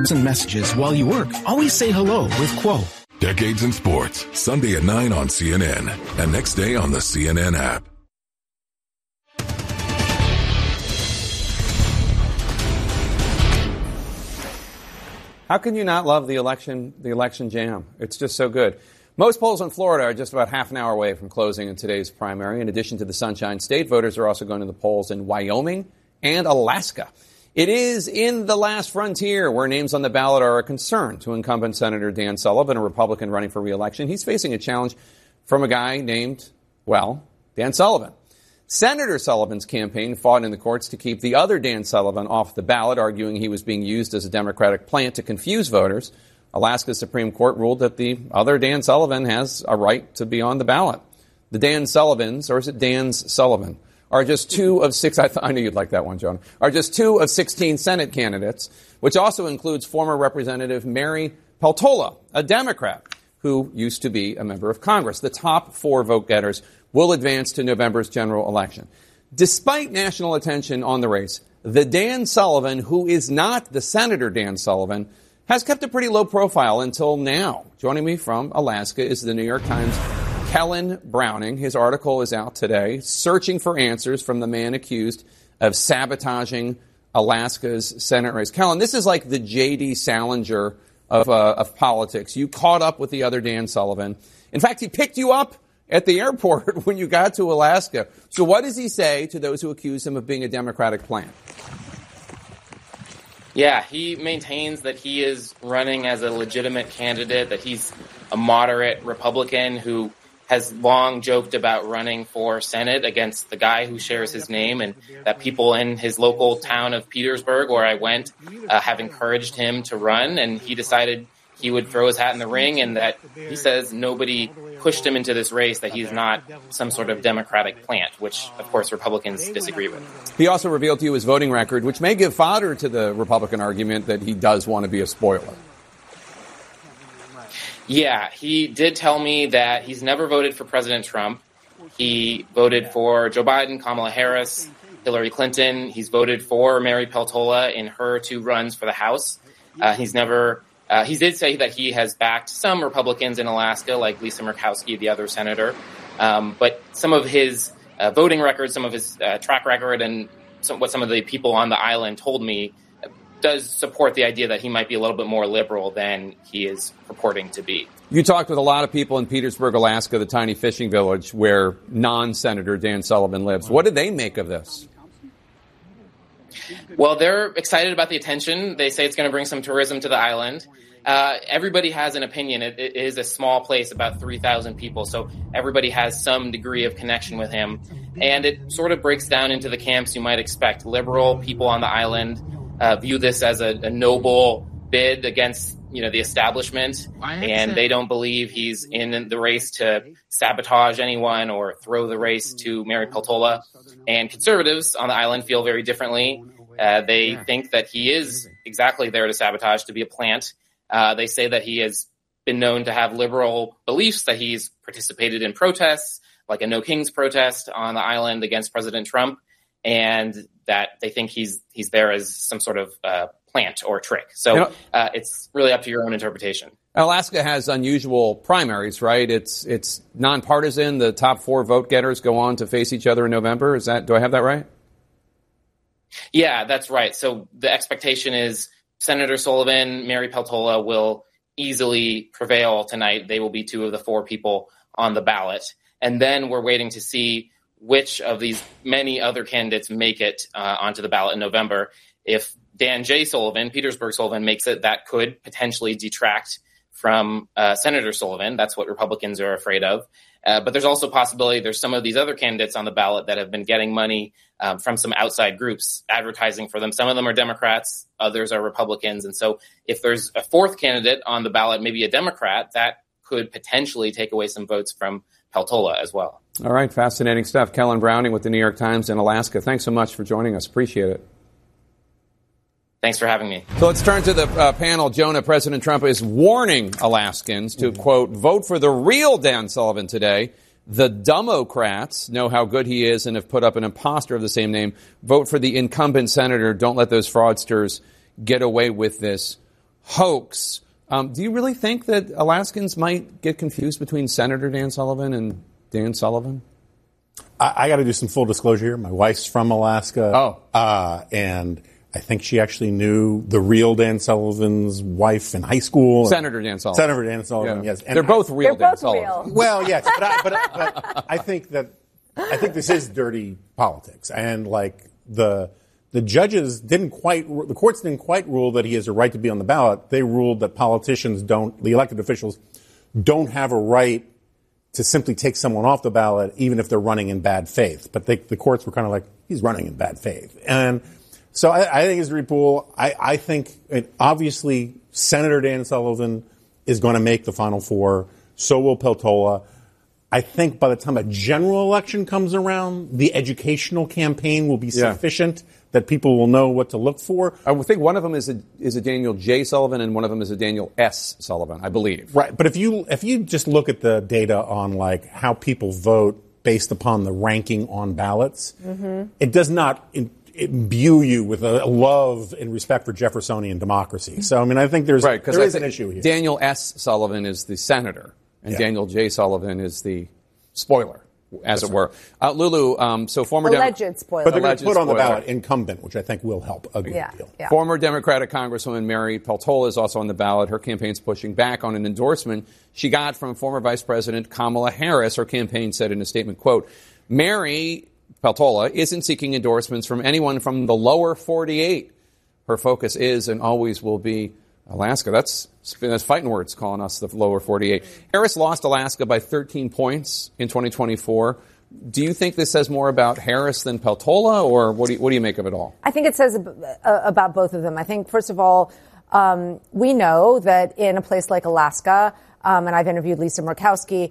and messages while you work. Always say hello with Quo. Decades in Sports, Sunday at 9 on CNN and next day on the CNN app. How can you not love the election jam? It's just so good. Most polls in Florida are just about half an hour away from closing in today's primary. In addition to the Sunshine State, voters are also going to the polls in Wyoming and Alaska. It is in the last frontier where names on the ballot are a concern to incumbent Senator Dan Sullivan, a Republican running for re-election. He's facing a challenge from a guy named, Dan Sullivan. Senator Sullivan's campaign fought in the courts to keep the other Dan Sullivan off the ballot, arguing he was being used as a Democratic plant to confuse voters. Alaska's Supreme Court ruled that the other Dan Sullivan has a right to be on the ballot. The Dan Sullivans, or is it Dan's Sullivan, are just two of six, I knew you'd like that one, Jonah, are just two of 16 Senate candidates, which also includes former Representative Mary Peltola, a Democrat who used to be a member of Congress. The top four vote getters will advance to November's general election. Despite national attention on the race, the Dan Sullivan, who is not the Senator Dan Sullivan, has kept a pretty low profile until now. Joining me from Alaska is the New York Times' Kellen Browning. His article is out today, searching for answers from the man accused of sabotaging Alaska's Senate race. Kellen, this is like the J.D. Salinger of politics. You caught up with the other Dan Sullivan. In fact, he picked you up at the airport when you got to Alaska. So what does he say to those who accuse him of being a Democratic plant? Yeah, he maintains that he is running as a legitimate candidate, that he's a moderate Republican who has long joked about running for Senate against the guy who shares his name, and that people in his local town of Petersburg, where I went, have encouraged him to run, and he decided he would throw his hat in the ring, and that he says nobody pushed him into this race, that he's not some sort of Democratic plant, which, of course, Republicans disagree with. He also revealed to you his voting record, which may give fodder to the Republican argument that he does want to be a spoiler. Yeah, he did tell me that he's never voted for President Trump. He voted for Joe Biden, Kamala Harris, Hillary Clinton. He's voted for Mary Peltola in her two runs for the House. He did say that he has backed some Republicans in Alaska, like Lisa Murkowski, the other senator. But some of his voting records, some of his track record, and what some of the people on the island told me does support the idea that he might be a little bit more liberal than he is purporting to be. You talked with a lot of people in Petersburg, Alaska, the tiny fishing village where non-Senator Dan Sullivan lives. What did they make of this? Well, they're excited about the attention. They say it's going to bring some tourism to the island. Everybody has an opinion. It is a small place, about 3,000 people, so everybody has some degree of connection with him. And it sort of breaks down into the camps you might expect. Liberal people on the island view this as a noble bid against, the establishment, and they don't believe he's in the race to sabotage anyone or throw the race to Mary Peltola. And conservatives on the island feel very differently. They think that he is exactly there to sabotage, to be a plant. They say that he has been known to have liberal beliefs, that he's participated in protests, like a No Kings protest on the island against President Trump, and that they think he's there as some sort of plant or trick. So it's really up to your own interpretation. Alaska has unusual primaries, right? It's nonpartisan. The top four vote getters go on to face each other in November. Do I have that right? Yeah, that's right. So the expectation is Senator Sullivan, Mary Peltola will easily prevail tonight. They will be two of the four people on the ballot. And then we're waiting to see which of these many other candidates make it onto the ballot in November. If Dan J. Sullivan, Petersburg Sullivan, makes it, that could potentially detract from Senator Sullivan. That's what Republicans are afraid of. But there's also a possibility there's some of these other candidates on the ballot that have been getting money from some outside groups advertising for them. Some of them are Democrats, others are Republicans. And so if there's a fourth candidate on the ballot, maybe a Democrat, that could potentially take away some votes from Peltola as well. All right, fascinating stuff. Kellen Browning with the New York Times in Alaska. Thanks so much for joining us. Appreciate it. Thanks for having me. So let's turn to the panel. Jonah, President Trump is warning Alaskans to, quote, vote for the real Dan Sullivan today. The Democrats know how good he is and have put up an imposter of the same name. Vote for the incumbent senator. Don't let those fraudsters get away with this. hoax. Do you really think that Alaskans might get confused between Senator Dan Sullivan and Dan Sullivan? I got to do some full disclosure here. My wife's from Alaska. And I think she actually knew the real Dan Sullivan's wife in high school. Senator Dan Sullivan. Senator Dan Sullivan, yes. And they're both real they're Dan both Sullivan. real. Well, yes, but I think this is dirty politics. And the judges the courts didn't quite rule that he has a right to be on the ballot. They ruled that the elected officials don't have a right to simply take someone off the ballot, even if they're running in bad faith. But the courts were kind of like, he's running in bad faith. And so I think it's Repool. I think obviously Senator Dan Sullivan is going to make the Final Four. So will Peltola. I think by the time a general election comes around, the educational campaign will be sufficient that people will know what to look for. I would think one of them is a Daniel J. Sullivan and one of them is a Daniel S. Sullivan, I believe. Right, but if you just look at the data on how people vote based upon the ranking on ballots, it does not imbue you with a love and respect for Jeffersonian democracy. So I think there is an issue here. Daniel S. Sullivan is the senator. And Daniel J. Sullivan is the spoiler, as it were. Lulu, so former alleged spoiler. But they're going to put on the ballot incumbent, which I think will help a good deal. Yeah. Former Democratic Congresswoman Mary Peltola is also on the ballot. Her campaign's pushing back on an endorsement she got from former Vice President Kamala Harris. Her campaign said in a statement, quote, Mary Peltola isn't seeking endorsements from anyone from the lower 48. Her focus is and always will be Alaska. That's fighting words, calling us the lower 48. Harris lost Alaska by 13 points in 2024. Do you think this says more about Harris than Peltola, or what do you make of it all? I think it says about both of them. I think, first of all, we know that in a place like Alaska, and I've interviewed Lisa Murkowski,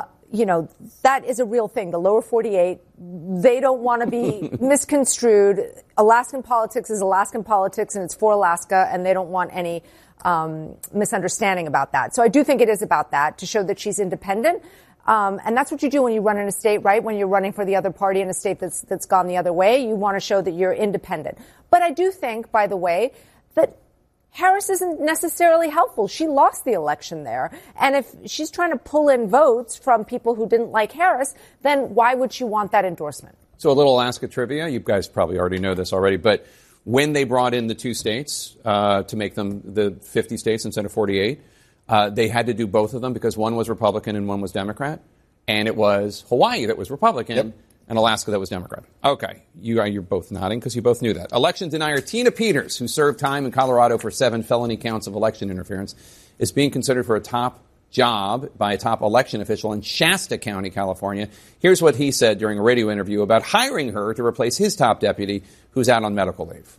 that is a real thing. The lower 48, they don't want to be misconstrued. Alaskan politics is Alaskan politics, and it's for Alaska, and they don't want any misunderstanding about that. So I do think it is about that, to show that she's independent. And that's what you do when you run in a state, right? When you're running for the other party in a state that's gone the other way, you want to show that you're independent. But I do think, by the way, that Harris isn't necessarily helpful. She lost the election there. And if she's trying to pull in votes from people who didn't like Harris, then why would she want that endorsement? So a little Alaska trivia. You guys probably already know this already, but when they brought in the two states to make them the 50 states instead of 48, they had to do both of them because one was Republican and one was Democrat. And it was Hawaii that was Republican and Alaska that was Democrat. Okay. You're both nodding because you both knew that. Election denier Tina Peters, who served time in Colorado for 7 felony counts of election interference, is being considered for a top job by a top election official in Shasta County, California. Here's what he said during a radio interview about hiring her to replace his top deputy, who's out on medical leave.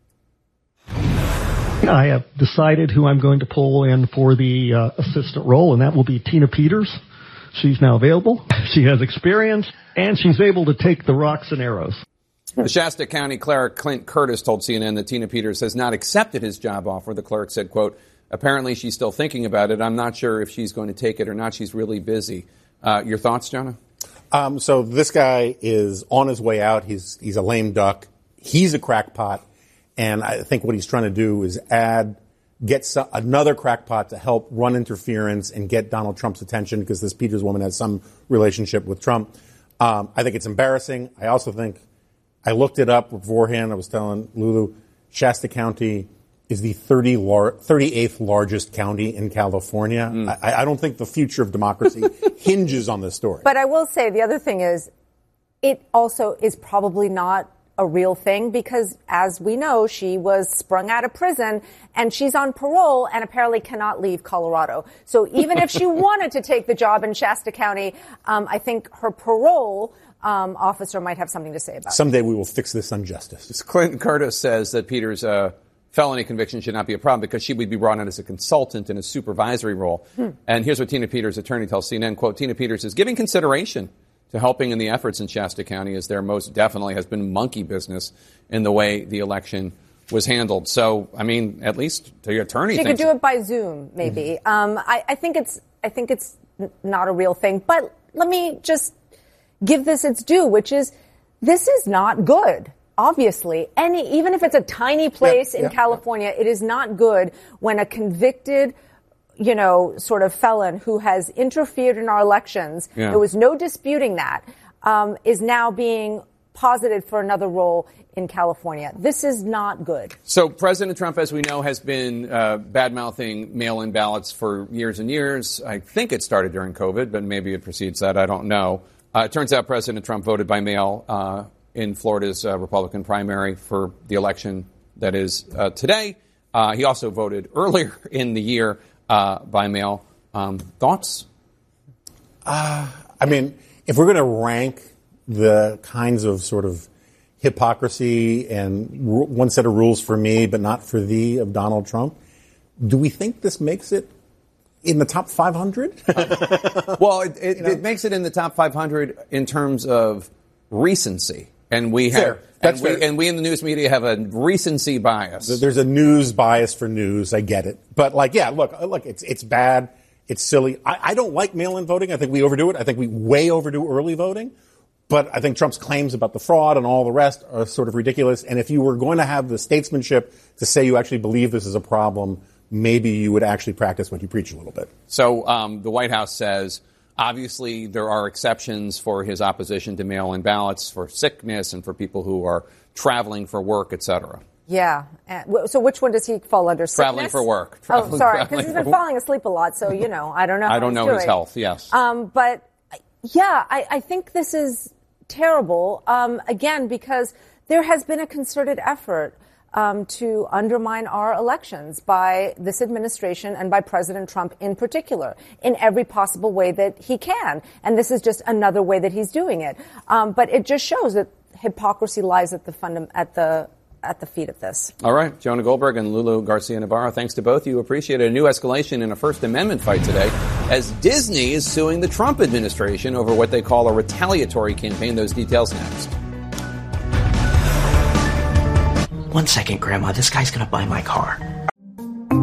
I have decided who I'm going to pull in for the assistant role, and that will be Tina Peters. She's now available. She has experience, and she's able to take the rocks and arrows. The Shasta County clerk, Clint Curtis, told CNN that Tina Peters has not accepted his job offer. The clerk said, quote, apparently she's still thinking about it. I'm not sure if she's going to take it or not. She's really busy. Your thoughts, Jonah? So this guy is on his way out. He's a lame duck. He's a crackpot. And I think what he's trying to do is get another crackpot to help run interference and get Donald Trump's attention because this Peters woman has some relationship with Trump. I think it's embarrassing. I also think I looked it up beforehand. I was telling Lulu, Shasta County is the 38th largest county in California. I don't think the future of democracy hinges on this story. But I will say the other thing is it also is probably not a real thing because, as we know, she was sprung out of prison and she's on parole and apparently cannot leave Colorado. So even if she wanted to take the job in Shasta County, I think her parole officer might have something to say about it. Someday we will fix this injustice. Clinton Curtis says that Peters' felony conviction should not be a problem because she would be brought in as a consultant in a supervisory role. And here's what Tina Peters' attorney tells CNN, quote, Tina Peters is giving consideration to helping in the efforts in Shasta County, as there most definitely has been monkey business in the way the election was handled. So, I mean, at least the attorney she thinks could do it by Zoom, maybe. I think it's not a real thing. But let me just give this its due, which is this is not good. obviously, even if it's a tiny place in California, it is not good when a convicted, sort of felon who has interfered in our elections, there was no disputing that, is now being posited for another role in California. This is not good. So President Trump, as we know, has been bad-mouthing mail-in ballots for years and years. I think it started during COVID, but maybe it precedes that. I don't know. It turns out President Trump voted by mail in Florida's Republican primary for the election that is today. He also voted earlier in the year by mail. Thoughts? I mean, if we're going to rank the kinds of sort of hypocrisy and one set of rules for me but not for thee of Donald Trump, do we think this makes it in the top 500? Well, it makes it in the top 500 in terms of recency. And we have, and we in the news media have a recency bias. There's a news bias for news. I get it. But look, it's bad. It's silly. I don't like mail-in voting. I think we overdo it. I think we way overdo early voting. But I think Trump's claims about the fraud and all the rest are sort of ridiculous. And if you were going to have the statesmanship to say you actually believe this is a problem, maybe you would actually practice what you preach a little bit. So the White House says, obviously, there are exceptions for his opposition to mail-in ballots for sickness and for people who are traveling for work, et cetera. Yeah. So which one does he fall under? Traveling sickness? for work. Sorry, because he's been falling asleep a lot, so, I don't know how I don't know his health, yes. But, yeah, I think this is terrible, again, because there has been a concerted effort to undermine our elections by this administration and by President Trump in particular in every possible way that he can. And this is just another way that he's doing it. But it just shows that hypocrisy lies at the feet of this. All right. Jonah Goldberg and Lulu Garcia-Navarro, thanks to both of you. Appreciate it. A new escalation in a First Amendment fight today as Disney is suing the Trump administration over what they call a retaliatory campaign. Those details next. 1 second, Grandma. This guy's going to buy my car.